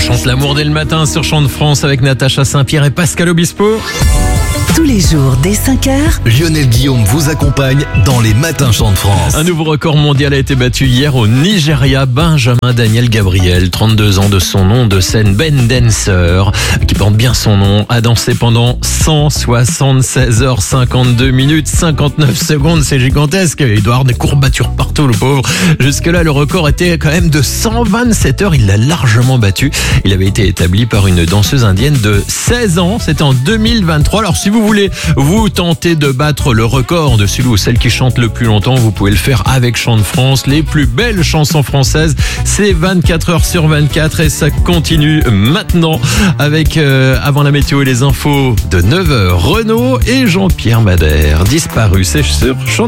chante l'amour dès le matin sur Chant de France avec Natacha Saint-Pierre et Pascal Obispo. Tous les jours, dès 5h, Lionel Guillaume vous accompagne dans les matins Chant de France. Un nouveau record mondial a été battu hier au Nigeria. Benjamin Daniel Gabriel, 32 ans de son nom de scène Ben Dancer, qui porte bien son nom, a dansé pendant 176 heures, 52 minutes, 59 secondes. C'est gigantesque. Il doit avoir des courbatures partout, le pauvre. Jusque-là, le record était quand même de 127 heures. Il l'a largement battu. Il avait été établi par une danseuse indienne de 16 ans. C'était en 2023. Alors, si vous voulez vous tenter de battre le record de celui ou celle qui chante le plus longtemps, vous pouvez le faire avec Chant de France. Les plus belles chansons françaises, c'est 24 heures sur 24 et ça continue maintenant avec, avant la météo et les infos de 9h, Renaud et Jean-Pierre Madère. Disparu, c'est sur Chant